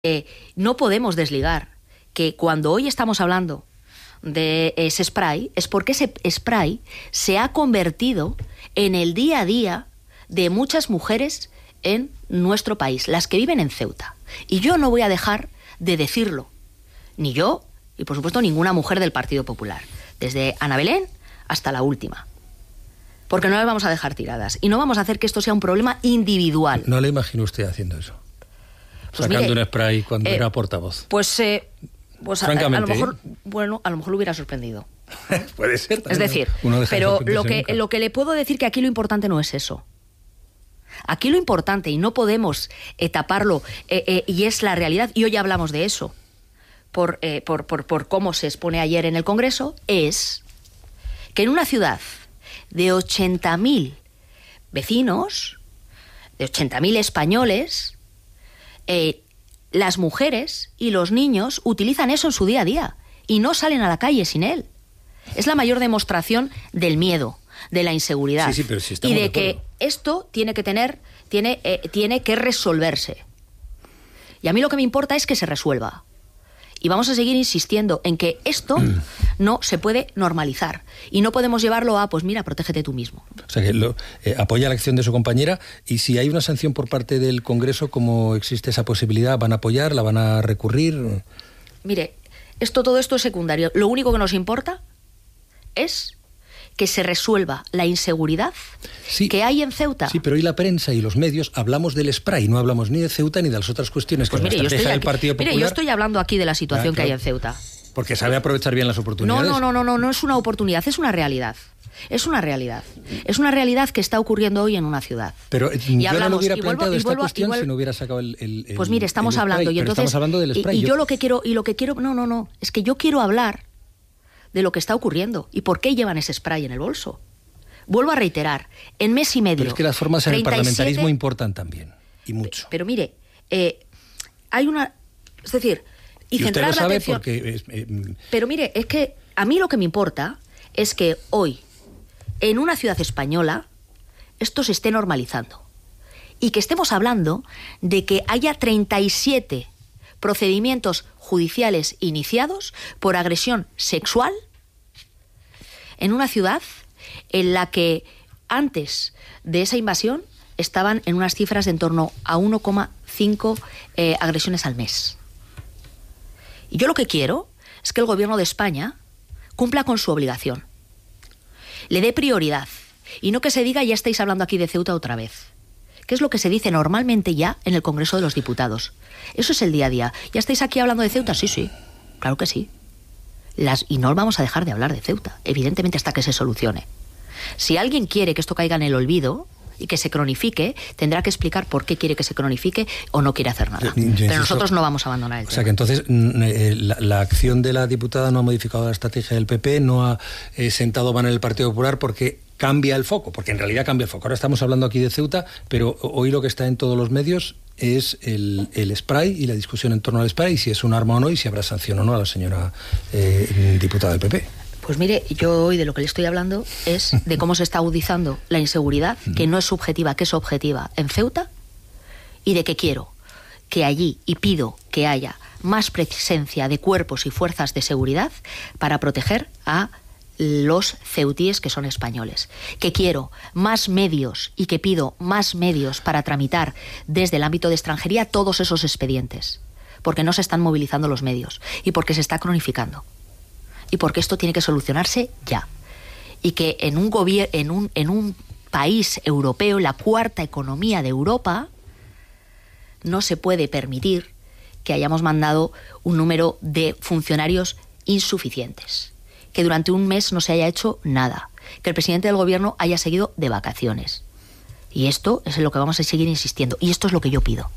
no podemos desligar que cuando hoy estamos hablando de ese spray, es porque ese spray se ha convertido en el día a día de muchas mujeres en nuestro país, las que viven en Ceuta. Y yo no voy a dejar de decirlo, ni yo, y por supuesto ninguna mujer del Partido Popular, desde Ana Belén hasta la última. Porque no las vamos a dejar tiradas y no vamos a hacer que esto sea un problema individual. ¿No le imagino usted haciendo eso? Pues sacando mire, un spray cuando era portavoz. Pues francamente, a lo mejor, bueno, a lo mejor lo hubiera sorprendido. Puede ser. Es decir, pero lo que le puedo decir que aquí lo importante no es eso. Aquí lo importante, y no podemos taparlo, y es la realidad, y hoy hablamos de eso, por cómo se expone ayer en el Congreso, es que en una ciudad de 80.000 vecinos, de 80.000 españoles, las mujeres y los niños utilizan eso en su día a día y no salen a la calle sin él. Es la mayor demostración del miedo, de la inseguridad, sí, pero si y de que esto tiene que resolverse. Y a mí lo que me importa es que se resuelva. Y vamos a seguir insistiendo en que esto no se puede normalizar. Y no podemos llevarlo a, pues mira, protégete tú mismo. O sea, que apoya la acción de su compañera, y si hay una sanción por parte del Congreso, ¿cómo existe esa posibilidad? ¿Van a apoyar? ¿La van a recurrir? Mire, todo esto es secundario. Lo único que nos importa es que se resuelva la inseguridad que hay en Ceuta. Sí, pero hoy la prensa y los medios hablamos del spray, no hablamos ni de Ceuta ni de las otras cuestiones que pues la estrategia del Partido Popular... Mire, yo estoy hablando aquí de la situación que hay en Ceuta. Porque sabe aprovechar bien las oportunidades. No es una oportunidad, es una realidad. Es una realidad. Es una realidad que está ocurriendo hoy en una ciudad. Pero yo no lo hubiera planteado esta cuestión si no hubiera sacado el pues mire, estamos hablando. Spray, y entonces, estamos hablando del spray. Y yo lo que quiero... No. Es que yo quiero hablar de lo que está ocurriendo y por qué llevan ese spray en el bolso. Vuelvo a reiterar, en mes y medio... Pero es que las formas en el parlamentarismo importan también, y mucho. Pero mire, hay una... Es decir, y centrar usted lo la sabe atención... porque... Pero mire, es que a mí lo que me importa es que hoy, en una ciudad española, esto se esté normalizando. Y que estemos hablando de que haya 37 procedimientos judiciales iniciados por agresión sexual en una ciudad en la que antes de esa invasión estaban en unas cifras de en torno a 1,5 agresiones al mes. Y yo lo que quiero es que el gobierno de España cumpla con su obligación, le dé prioridad, y no que se diga ya estáis hablando aquí de Ceuta otra vez, que es lo que se dice normalmente ya en el Congreso de los Diputados. Eso es el día a día. ¿Ya estáis aquí hablando de Ceuta? Sí, claro que sí. Y no vamos a dejar de hablar de Ceuta, evidentemente, hasta que se solucione. Si alguien quiere que esto caiga en el olvido y que se cronifique, tendrá que explicar por qué quiere que se cronifique o no quiere hacer nada. Pero nosotros no vamos a abandonar el tema. O sea que entonces la acción de la diputada no ha modificado la estrategia del PP, no ha sentado mano en el Partido Popular porque cambia el foco, porque en realidad cambia el foco. Ahora estamos hablando aquí de Ceuta, pero hoy lo que está en todos los medios es el spray y la discusión en torno al spray, y si es un arma o no, y si habrá sanción o no a la señora diputada del PP. Pues mire, yo hoy de lo que le estoy hablando es de cómo se está agudizando la inseguridad, que no es subjetiva, que es objetiva, en Ceuta, y de que quiero que allí, y pido que haya más presencia de cuerpos y fuerzas de seguridad para proteger a los ceutíes que son españoles. Que quiero más medios y que pido más medios para tramitar desde el ámbito de extranjería todos esos expedientes, porque no se están movilizando los medios y porque se está cronificando. Y porque esto tiene que solucionarse ya. Y que en un país europeo, la cuarta economía de Europa, no se puede permitir que hayamos mandado un número de funcionarios insuficientes. Que durante un mes no se haya hecho nada. Que el presidente del gobierno haya seguido de vacaciones. Y esto es en lo que vamos a seguir insistiendo. Y esto es lo que yo pido.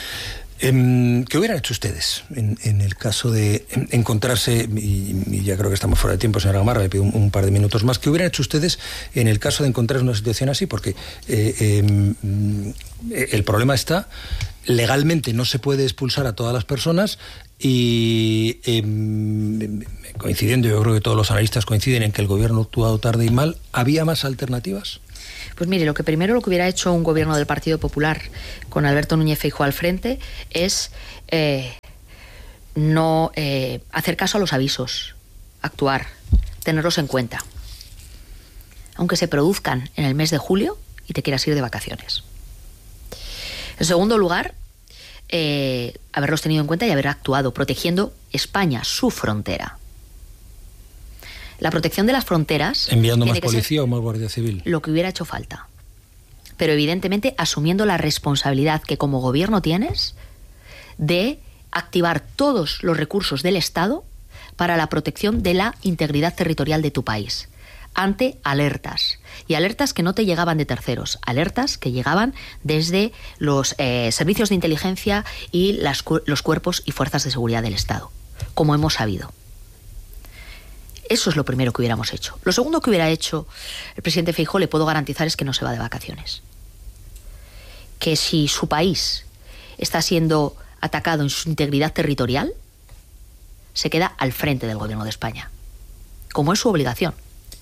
¿Qué hubieran hecho ustedes en el caso de encontrarse, y ya creo que estamos fuera de tiempo, señora Gamarra, le pido un par de minutos más, ¿qué hubieran hecho ustedes en el caso de encontrarse una situación así? Porque el problema está, legalmente no se puede expulsar a todas las personas, y coincidiendo, yo creo que todos los analistas coinciden en que el gobierno ha actuado tarde y mal. ¿Había más alternativas? Pues mire, lo que hubiera hecho un gobierno del Partido Popular con Alberto Núñez Feijóo al frente es no hacer caso a los avisos, actuar, tenerlos en cuenta, aunque se produzcan en el mes de julio y te quieras ir de vacaciones. En segundo lugar, haberlos tenido en cuenta y haber actuado protegiendo España, su frontera. La protección de las fronteras... ¿Enviando más policía o más guardia civil? Lo que hubiera hecho falta. Pero evidentemente asumiendo la responsabilidad que como gobierno tienes de activar todos los recursos del Estado para la protección de la integridad territorial de tu país, ante alertas. Y alertas que no te llegaban de terceros, alertas que llegaban desde los servicios de inteligencia y los cuerpos y fuerzas de seguridad del Estado, como hemos sabido. Eso es lo primero que hubiéramos hecho. Lo segundo que hubiera hecho el presidente Feijóo, le puedo garantizar, es que no se va de vacaciones. Que si su país está siendo atacado en su integridad territorial, se queda al frente del gobierno de España, como es su obligación.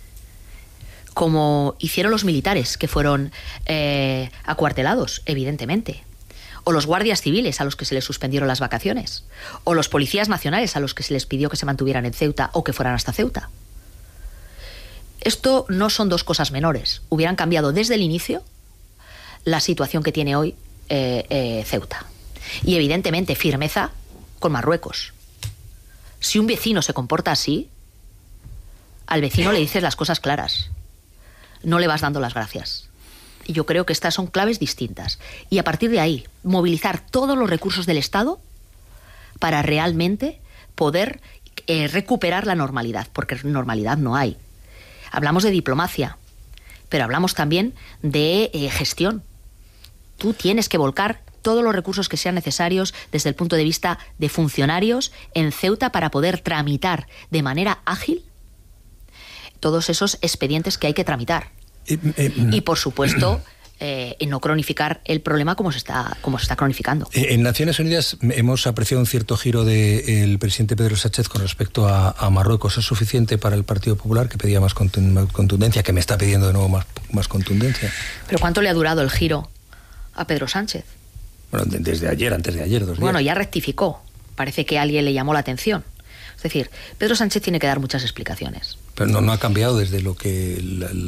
Como hicieron los militares que fueron acuartelados, evidentemente. O los guardias civiles a los que se les suspendieron las vacaciones, o los policías nacionales a los que se les pidió que se mantuvieran en Ceuta o que fueran hasta Ceuta. Esto no son dos cosas menores. Hubieran cambiado desde el inicio la situación que tiene hoy Ceuta. Y evidentemente firmeza con Marruecos. Si un vecino se comporta así, al vecino le dices las cosas claras. No le vas dando las gracias. Y yo creo que estas son claves distintas. Y a partir de ahí, movilizar todos los recursos del Estado para realmente poder recuperar la normalidad, porque normalidad no hay. Hablamos de diplomacia, pero hablamos también de gestión. Tú tienes que volcar todos los recursos que sean necesarios desde el punto de vista de funcionarios en Ceuta para poder tramitar de manera ágil todos esos expedientes que hay que tramitar. Y por supuesto, no cronificar el problema como se está cronificando. En Naciones Unidas hemos apreciado un cierto giro del presidente Pedro Sánchez con respecto a Marruecos. ¿Es suficiente para el Partido Popular, que pedía más contundencia, que me está pidiendo de nuevo más contundencia? ¿Pero cuánto le ha durado el giro a Pedro Sánchez? Bueno, desde ayer, antes de ayer, 2 días. Bueno, ya rectificó. Parece que alguien le llamó la atención. Es decir, Pedro Sánchez tiene que dar muchas explicaciones. Pero no ha cambiado desde lo que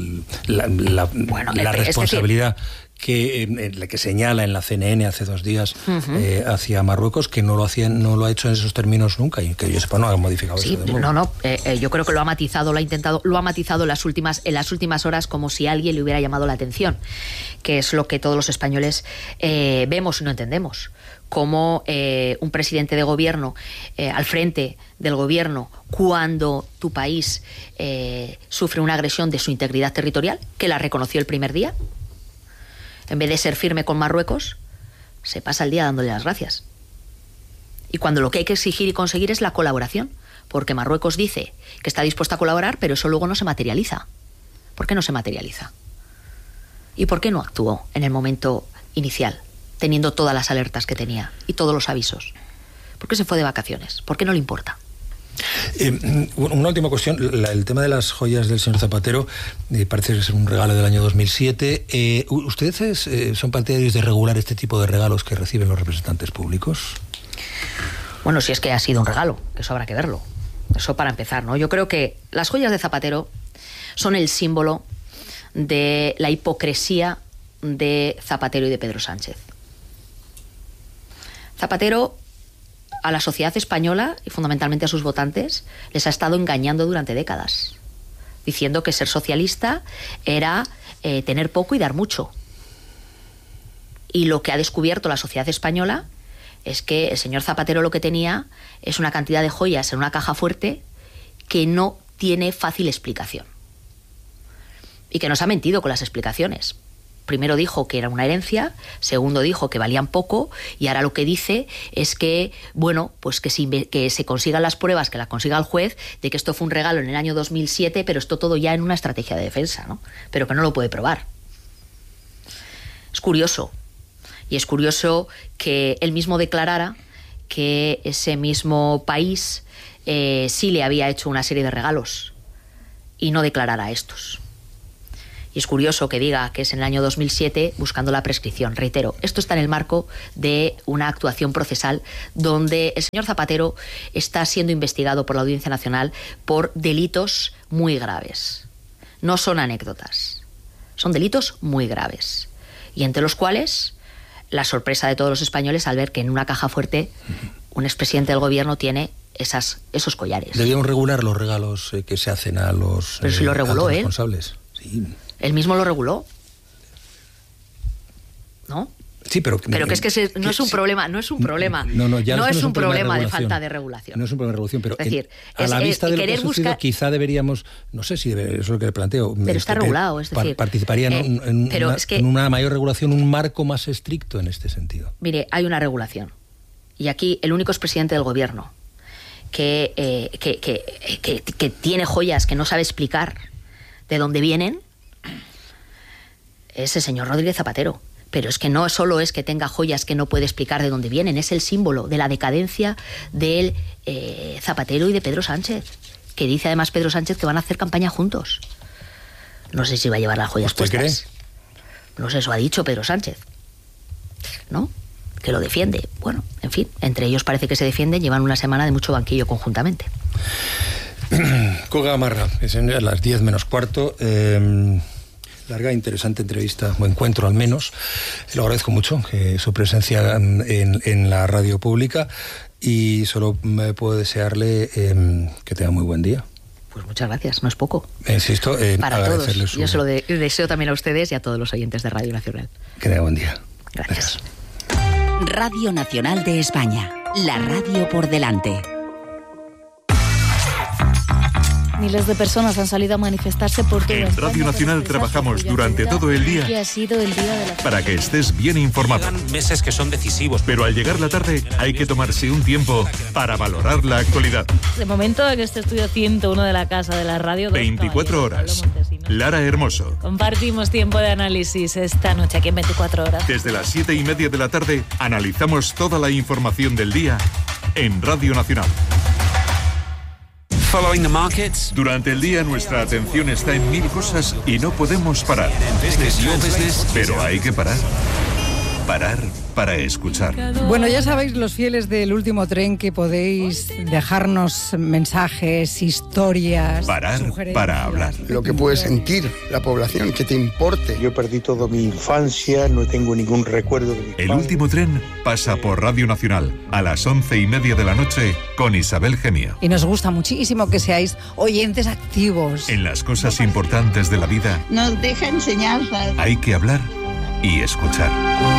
la responsabilidad que señala en la CNN hace 2 días hacia Marruecos, que no lo ha hecho en esos términos nunca, y que yo sepa no ha modificado eso. Yo creo que lo ha matizado en las últimas horas, como si alguien le hubiera llamado la atención, que es lo que todos los españoles vemos y no entendemos. Como un presidente de gobierno al frente del gobierno, cuando tu país sufre una agresión de su integridad territorial, que la reconoció el primer día, en vez de ser firme con Marruecos, se pasa el día dándole las gracias. Y cuando lo que hay que exigir y conseguir es la colaboración, porque Marruecos dice que está dispuesta a colaborar, pero eso luego no se materializa. ¿Por qué no se materializa? ¿Y por qué no actuó en el momento inicial, teniendo todas las alertas que tenía y todos los avisos? ¿Por qué se fue de vacaciones? ¿Por qué no le importa? Una última cuestión. El tema de las joyas del señor Zapatero parece ser un regalo del año 2007. ¿Ustedes son partidarios de regular este tipo de regalos que reciben los representantes públicos? Bueno, si es que ha sido un regalo, que eso habrá que verlo. Eso para empezar, ¿no? Yo creo que las joyas de Zapatero son el símbolo de la hipocresía de Zapatero y de Pedro Sánchez. Zapatero a la sociedad española y fundamentalmente a sus votantes les ha estado engañando durante décadas, diciendo que ser socialista era tener poco y dar mucho. Y lo que ha descubierto la sociedad española es que el señor Zapatero lo que tenía es una cantidad de joyas en una caja fuerte que no tiene fácil explicación. Y que nos ha mentido con las explicaciones. Primero dijo que era una herencia, segundo dijo que valían poco, y ahora lo que dice es que, bueno, pues que se consigan las pruebas, que las consiga el juez, de que esto fue un regalo en el año 2007, pero esto todo ya en una estrategia de defensa, ¿no? Pero que no lo puede probar. Es curioso. Y es curioso que él mismo declarara que ese mismo país sí le había hecho una serie de regalos y no declarara estos. Y es curioso que diga que es en el año 2007 buscando la prescripción. Reitero, esto está en el marco de una actuación procesal donde el señor Zapatero está siendo investigado por la Audiencia Nacional por delitos muy graves. No son anécdotas, son delitos muy graves. Y entre los cuales la sorpresa de todos los españoles al ver que en una caja fuerte un expresidente del gobierno tiene esos collares. Debíamos regular los regalos que se hacen a los, pero si lo reguló a los responsables. Sí. Él mismo lo reguló, ¿no? Sí, pero que es no es un problema, no es un problema. No es un problema de falta de regulación. No es un problema de regulación, pero es decir, a la vista de lo que ha sucedido, quizá deberíamos, no sé si eso es lo que le planteo. Pero está regulado, es decir, participaría en una mayor regulación, un marco más estricto en este sentido. Mire, hay una regulación. Y aquí el único expresidente del gobierno que tiene joyas que no sabe explicar de dónde vienen es el señor Rodríguez Zapatero. Pero es que no solo es que tenga joyas que no puede explicar de dónde vienen, es el símbolo de la decadencia del Zapatero y de Pedro Sánchez, que dice además Pedro Sánchez que van a hacer campaña juntos. No sé si va a llevar las joyas puestas. ¿Cree? No sé, eso ha dicho Pedro Sánchez, ¿no? Que lo defiende. Bueno, en fin, entre ellos parece que se defienden, llevan una semana de mucho banquillo conjuntamente. Cuca Gamarra, es a las 10 menos cuarto. Larga, interesante entrevista, o encuentro al menos. Le agradezco mucho su presencia en la radio pública y solo me puedo desearle que tenga muy buen día. Pues muchas gracias, no es poco. Insisto, para todos. Yo se lo deseo también a ustedes y a todos los oyentes de Radio Nacional. Que tenga buen día. Gracias. Radio Nacional de España, la radio por delante. Miles de personas han salido a manifestarse por toda España. En Radio Nacional trabajamos durante todo el día que ha sido el día de la... para que estés bien informado. Quedan meses que son decisivos. Pero al llegar la tarde hay que tomarse un tiempo para valorar la actualidad. De momento en este estudio 101 de la Casa de la Radio... 24 horas. Lara Hermoso. Compartimos tiempo de análisis esta noche aquí en 24 horas. Desde las 7:30 de la tarde analizamos toda la información del día en Radio Nacional. Following the markets. Durante el día nuestra atención está en mil cosas y no podemos parar. Pero hay que parar. Parar para escuchar. Bueno, ya sabéis, los fieles del último tren, que podéis dejarnos mensajes, historias... Parar para hablar. Lo que puede sentir la población, que te importe. Yo perdí toda mi infancia, no tengo ningún recuerdo de mi El último tren pasa por Radio Nacional a las 11:30 de la noche con Isabel Gemio. Y nos gusta muchísimo que seáis oyentes activos. En las cosas importantes de la vida nos deja enseñanzas. Hay que hablar y escuchar.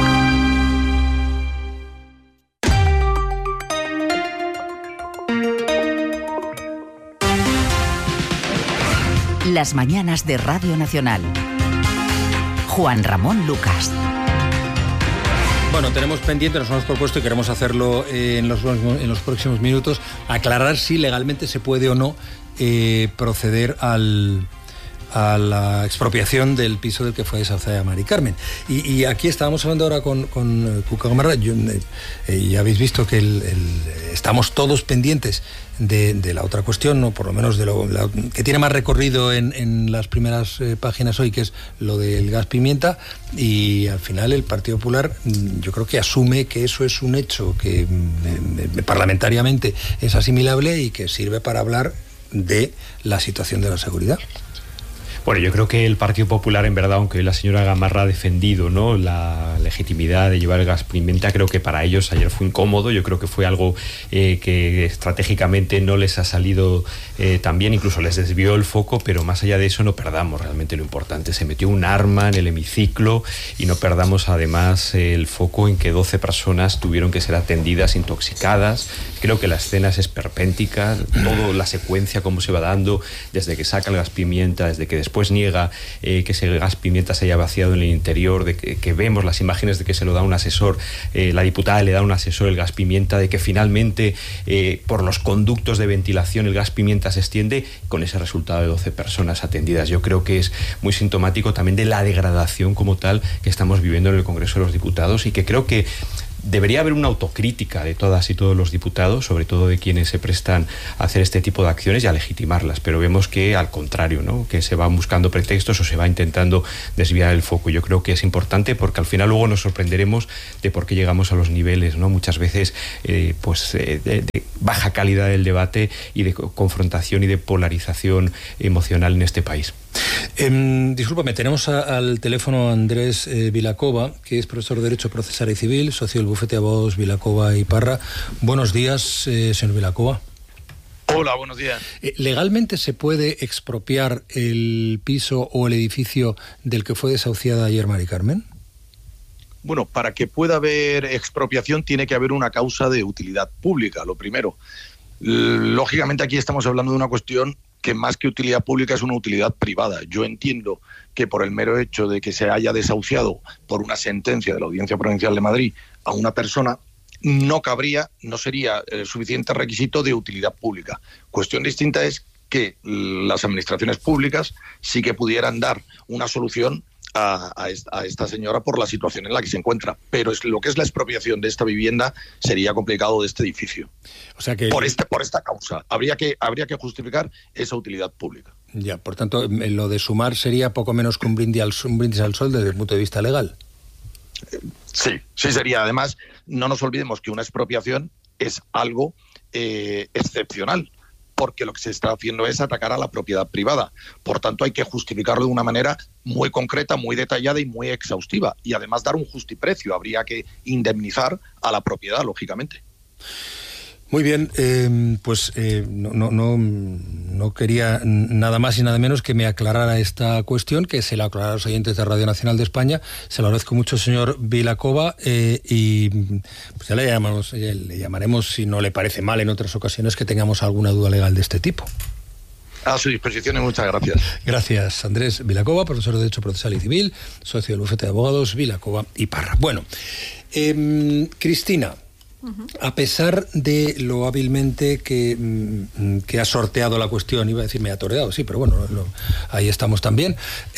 Las mañanas de Radio Nacional. Juan Ramón Lucas. Bueno, tenemos pendiente, nos hemos propuesto y queremos hacerlo en los próximos minutos, aclarar si legalmente se puede o no proceder a la expropiación del piso del que fue desahuciada Mari Carmen. Y aquí estábamos hablando ahora con Cuca Gamarra. Ya habéis visto que estamos todos pendientes de la otra cuestión, o por lo menos de lo que tiene más recorrido en las primeras páginas hoy, que es lo del gas pimienta, y al final el Partido Popular yo creo que asume que eso es un hecho que parlamentariamente es asimilable y que sirve para hablar de la situación de la seguridad. Bueno, yo creo que el Partido Popular, en verdad, aunque la señora Gamarra ha defendido, ¿no?, la legitimidad de llevar el gas pimienta, creo que para ellos ayer fue incómodo. Yo creo que fue algo que estratégicamente no les ha salido tan bien, incluso les desvió el foco, pero más allá de eso no perdamos realmente lo importante. Se metió un arma en el hemiciclo y no perdamos además el foco en que 12 personas tuvieron que ser atendidas intoxicadas. Creo que la escena es esperpéntica, toda la secuencia, cómo se va dando, desde que saca el gas pimienta, desde que después niega que ese gas pimienta se haya vaciado en el interior, de que vemos las imágenes de que se lo da un asesor, la diputada le da a un asesor el gas pimienta, de que finalmente por los conductos de ventilación el gas pimienta se extiende, con ese resultado de 12 personas atendidas. Yo creo que es muy sintomático también de la degradación como tal que estamos viviendo en el Congreso de los Diputados, y que creo que debería haber una autocrítica de todas y todos los diputados, sobre todo de quienes se prestan a hacer este tipo de acciones y a legitimarlas, pero vemos que al contrario, ¿no? Que se van buscando pretextos o se va intentando desviar el foco. Yo creo que es importante porque al final luego nos sorprenderemos de por qué llegamos a los niveles, ¿no? Muchas veces de baja calidad del debate y de confrontación y de polarización emocional en este país. Discúlpame, tenemos al teléfono a Andrés Vilacova, que es profesor de Derecho Procesal y Civil, socio del bufete de abogados Vilacova y Parra. Buenos días, señor Vilacova. Hola, buenos días. ¿Legalmente se puede expropiar el piso o el edificio del que fue desahuciada ayer Mari Carmen? Bueno, para que pueda haber expropiación tiene que haber una causa de utilidad pública, lo primero. Lógicamente aquí estamos hablando de una cuestión que más que utilidad pública es una utilidad privada. Yo entiendo que por el mero hecho de que se haya desahuciado por una sentencia de la Audiencia Provincial de Madrid a una persona, no sería suficiente requisito de utilidad pública. Cuestión distinta es que las administraciones públicas sí que pudieran dar una solución a esta señora por la situación en la que se encuentra, pero lo que es la expropiación de esta vivienda sería complicado, de este edificio. O sea que por esta causa habría que justificar esa utilidad pública. Ya, por tanto, lo de sumar sería poco menos que un brindis al sol desde el punto de vista legal. Sí sería. Además, no nos olvidemos que una expropiación es algo excepcional, porque lo que se está haciendo es atacar a la propiedad privada. Por tanto, hay que justificarlo de una manera muy concreta, muy detallada y muy exhaustiva. Y además dar un justiprecio. Habría que indemnizar a la propiedad, lógicamente. Muy bien, no quería nada más y nada menos que me aclarara esta cuestión, que se la aclarara a los oyentes de Radio Nacional de España. Se lo agradezco mucho, señor Vilacova, y pues ya le llamaremos, si no le parece mal en otras ocasiones que tengamos alguna duda legal de este tipo. A su disposición y muchas gracias. Gracias, Andrés Vilacova, profesor de Derecho Procesal y Civil, socio del bufete de abogados Vilacova y Parra. Bueno, Cristina, a pesar de lo hábilmente que ha sorteado la cuestión, iba a decir me ha toreado, sí, pero bueno, ahí estamos también.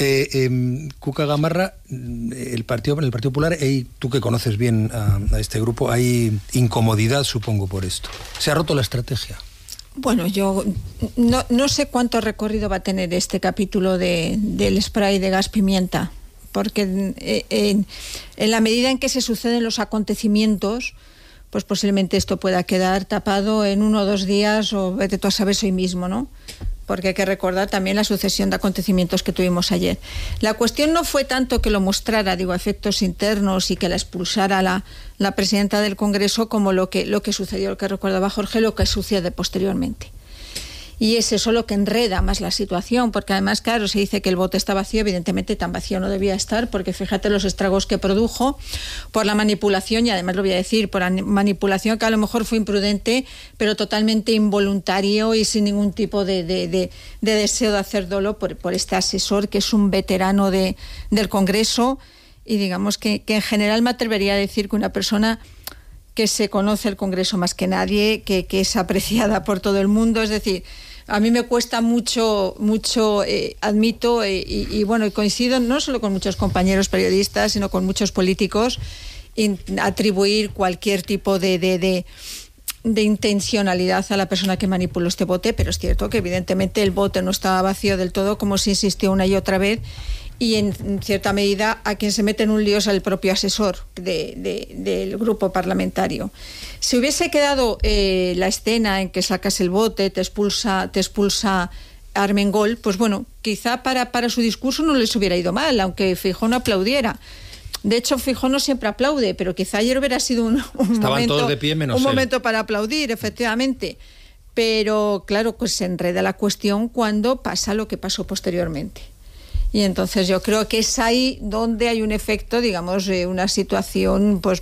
Cuca Gamarra, en el Partido Popular, tú que conoces bien a este grupo, hay incomodidad, supongo, por esto. ¿Se ha roto la estrategia? Bueno, yo no sé cuánto recorrido va a tener este capítulo del spray de gas pimienta, porque en la medida en que se suceden los acontecimientos, pues posiblemente esto pueda quedar tapado en 1 o 2 días, o vete tú a saber hoy mismo, ¿no? Porque hay que recordar también la sucesión de acontecimientos que tuvimos ayer. La cuestión no fue tanto que lo mostrara, a efectos internos, y que la expulsara la presidenta del Congreso, como lo que sucedió, lo que recordaba Jorge, lo que sucede posteriormente. Y es eso lo que enreda más la situación, porque además, claro, se dice que el bote está vacío, evidentemente tan vacío no debía estar, porque fíjate los estragos que produjo por la manipulación, y además lo voy a decir, por la manipulación que a lo mejor fue imprudente, pero totalmente involuntario y sin ningún tipo de deseo de hacer dolo por este asesor, que es un veterano del Congreso, y digamos que en general me atrevería a decir que una persona que se conoce el Congreso más que nadie, que es apreciada por todo el mundo. Es decir, a mí me cuesta mucho, admito, y bueno, coincido no solo con muchos compañeros periodistas, sino con muchos políticos, atribuir cualquier tipo de intencionalidad a la persona que manipuló este bote, pero es cierto que evidentemente el bote no estaba vacío del todo, como se insistió una y otra vez, y en cierta medida a quien se mete en un lío es el propio asesor del grupo parlamentario. Si hubiese quedado la escena en que sacas el bote, te expulsa Armengol, pues bueno, quizá para su discurso no les hubiera ido mal, aunque Feijóo no aplaudiera. De hecho, Feijóo no siempre aplaude, pero quizá ayer hubiera sido un momento, de pie menos un momento para aplaudir, efectivamente. Pero claro, pues se enreda la cuestión cuando pasa lo que pasó posteriormente. Y entonces yo creo que es ahí donde hay un efecto, digamos, una situación pues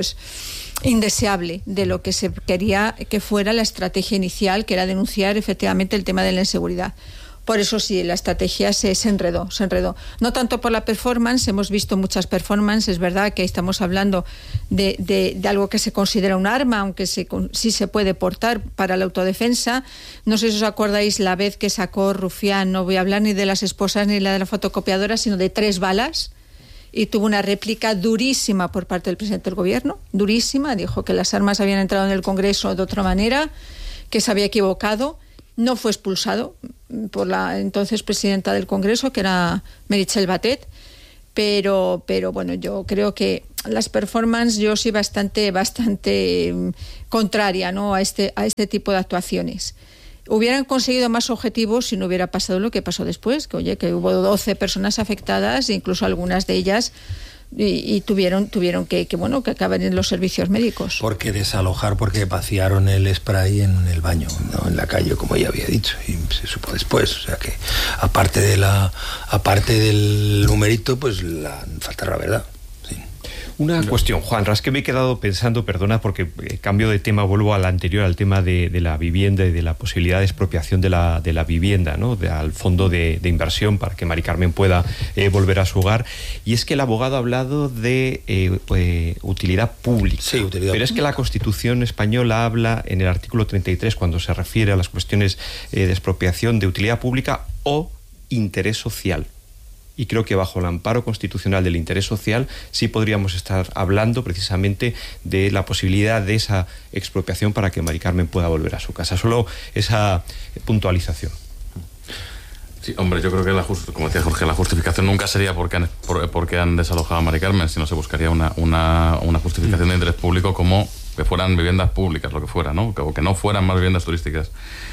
indeseable de lo que se quería que fuera la estrategia inicial, que era denunciar efectivamente el tema de la inseguridad. Por eso sí, la estrategia se enredó. No tanto por la performance, hemos visto muchas performances, es verdad que ahí estamos hablando de algo que se considera un arma, aunque sí se puede portar para la autodefensa. No sé si os acordáis la vez que sacó Rufián, no voy a hablar ni de las esposas ni de la fotocopiadora, sino de 3 balas, y tuvo una réplica durísima por parte del presidente del gobierno, durísima. Dijo que las armas habían entrado en el Congreso de otra manera, que se había equivocado. No fue expulsado por la entonces presidenta del Congreso, que era Meritxell Batet, pero bueno, yo creo que las performances, yo soy bastante contraria, ¿no?, a este tipo de actuaciones. Hubieran conseguido más objetivos si no hubiera pasado lo que pasó después, que hubo 12 personas afectadas, incluso algunas de ellas y tuvieron que acabar en los servicios médicos. Porque desalojar, porque vaciaron el spray en el baño, no en la calle, como ya había dicho, y se supo después. O sea que aparte del numerito, pues falta la verdad. Una cuestión, Juan, es que me he quedado pensando, perdona, porque cambio de tema, vuelvo al anterior, al tema de la vivienda y de la posibilidad de expropiación de la vivienda, ¿no?, al fondo de inversión para que Mari Carmen pueda volver a su hogar. Y es que el abogado ha hablado de utilidad pública. Sí, utilidad Pero pública. Es que la Constitución española habla en el artículo 33, cuando se refiere a las cuestiones de expropiación, de utilidad pública o interés social. Y creo que bajo el amparo constitucional del interés social sí podríamos estar hablando precisamente de la posibilidad de esa expropiación para que Mari Carmen pueda volver a su casa. Solo esa puntualización. Sí, hombre, yo creo que, como decía Jorge, la justificación nunca sería porque han desalojado a Mari Carmen, sino se buscaría una justificación de interés público, como que fueran viviendas públicas, lo que fuera, ¿no? O que no fueran más viviendas turísticas.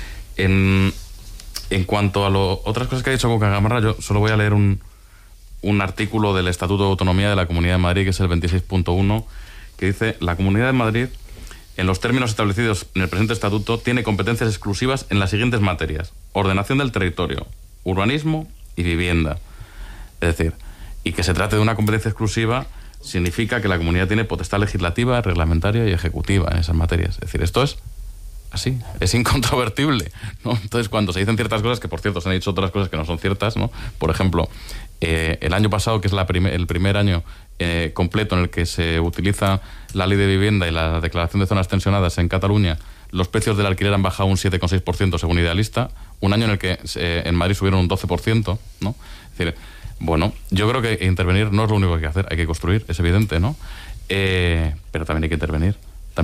En cuanto a otras cosas que ha dicho Cuca Gamarra, yo solo voy a leer un artículo del Estatuto de Autonomía de la Comunidad de Madrid, que es el 26.1, que dice: la Comunidad de Madrid, en los términos establecidos en el presente estatuto, tiene competencias exclusivas en las siguientes materias: ordenación del territorio, urbanismo y vivienda. Es decir, y que se trate de una competencia exclusiva significa que la comunidad tiene potestad legislativa, reglamentaria y ejecutiva en esas materias. Es decir, esto es así, es incontrovertible, ¿no? Entonces, cuando se dicen ciertas cosas, que por cierto se han dicho otras cosas que no son ciertas, ¿no? Por ejemplo, el año pasado, que es el primer año completo en el que se utiliza la ley de vivienda y la declaración de zonas tensionadas en Cataluña, los precios del alquiler han bajado un 7,6% según Idealista, un año en el que en Madrid subieron un 12%, ¿no? Es decir, bueno, yo creo que intervenir no es lo único que hay que hacer, hay que construir, es evidente, ¿no? Pero también hay que intervenir.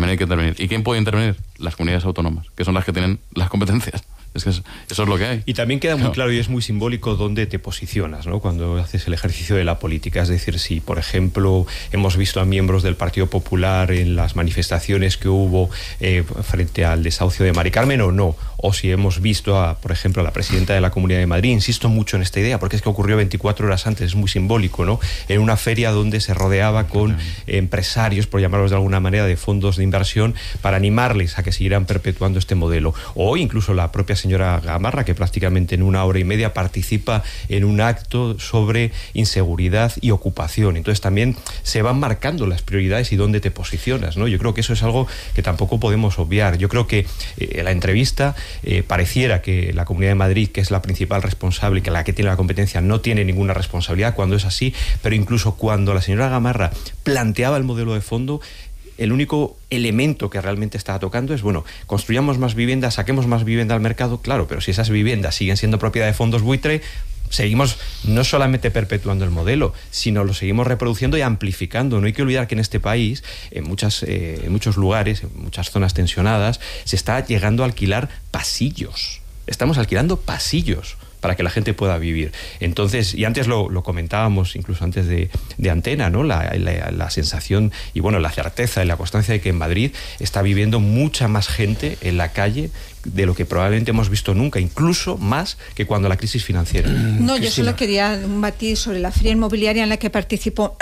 ¿Y quién puede intervenir? Las comunidades autónomas, que son las que tienen las competencias. Es que eso es lo que hay. Y también queda muy claro y es muy simbólico dónde te posicionas, ¿no?, cuando haces el ejercicio de la política. Es decir, si, por ejemplo, hemos visto a miembros del Partido Popular en las manifestaciones que hubo frente al desahucio de Mari Carmen o no, o si hemos visto, por ejemplo, a la presidenta de la Comunidad de Madrid, insisto mucho en esta idea, porque es que ocurrió 24 horas antes, es muy simbólico, ¿no?, en una feria donde se rodeaba con empresarios, por llamarlos de alguna manera, de fondos de inversión, para animarles a que siguieran perpetuando este modelo. O incluso la propia señora Gamarra, que prácticamente en 1 hora y media participa en un acto sobre inseguridad y ocupación. Entonces también se van marcando las prioridades y dónde te posicionas, ¿no? Yo creo que eso es algo que tampoco podemos obviar. Yo creo que la entrevista pareciera que la Comunidad de Madrid, que es la principal responsable, que la que tiene la competencia, no tiene ninguna responsabilidad, cuando es así, pero incluso cuando la señora Gamarra planteaba el modelo de fondo, el único elemento que realmente estaba tocando es, bueno, construyamos más viviendas, saquemos más vivienda al mercado, claro, pero si esas viviendas siguen siendo propiedad de fondos buitre, seguimos no solamente perpetuando el modelo, sino lo seguimos reproduciendo y amplificando. No hay que olvidar que en este país, en muchos lugares, en muchas zonas tensionadas, se está llegando a alquilar pasillos. Estamos alquilando pasillos para que la gente pueda vivir. Entonces, y antes lo comentábamos, incluso antes de antena, ¿no?, la sensación y, bueno, la certeza y la constancia de que en Madrid está viviendo mucha más gente en la calle de lo que probablemente hemos visto nunca, incluso más que cuando la crisis financiera. No, yo solo quería un matiz sobre la feria inmobiliaria en la que participó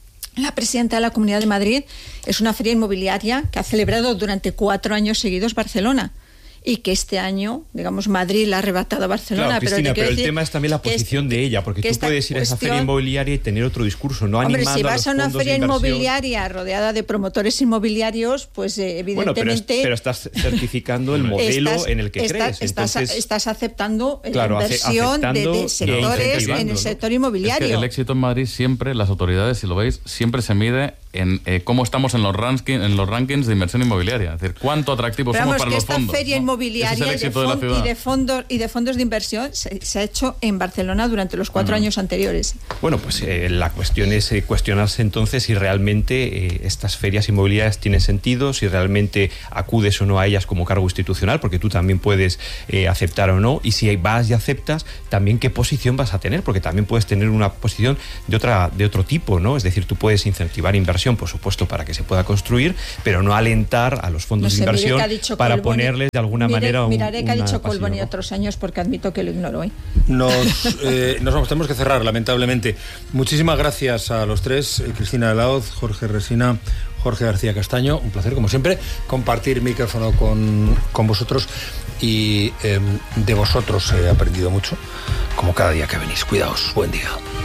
la presidenta de la Comunidad de Madrid. Es una feria inmobiliaria que ha celebrado durante 4 años seguidos Barcelona, y que este año, digamos, Madrid la ha arrebatado a Barcelona. Claro, Cristina, pero el decir tema es también la posición de ella, porque tú puedes ir a esa feria inmobiliaria y tener otro discurso, no animando a los fondos de inversión. Hombre, si vas a una feria inmobiliaria rodeada de promotores inmobiliarios, pues evidentemente... Bueno, pero estás certificando el modelo en el que crees. Estás aceptando la inversión de sectores en el sector inmobiliario. Es que el éxito en Madrid siempre, las autoridades, si lo veis, siempre se mide en cómo estamos en los rankings de inversión inmobiliaria. Es decir, cuánto atractivos somos para los fondos. Esta feria inmobiliaria y de fondos de inversión se ha hecho en Barcelona durante los 4 años anteriores. Bueno, pues la cuestión es cuestionarse entonces si realmente estas ferias inmobiliarias tienen sentido, si realmente acudes o no a ellas como cargo institucional, porque tú también puedes aceptar o no, y si vas y aceptas, también qué posición vas a tener, porque también puedes tener una posición de otro tipo, ¿no? Es decir, tú puedes incentivar inversión, por supuesto, para que se pueda construir, pero no alentar a los fondos de inversión para ponerles de alguna manera Miraré qué ha dicho Colboni otros años, porque admito que lo ignoro hoy. Tenemos que cerrar, lamentablemente. Muchísimas gracias a los tres, Cristina de Laoz, Jorge Resina, Jorge García Castaño. Un placer, como siempre, compartir micrófono con vosotros, y de vosotros he aprendido mucho, como cada día que venís. Cuidaos, buen día.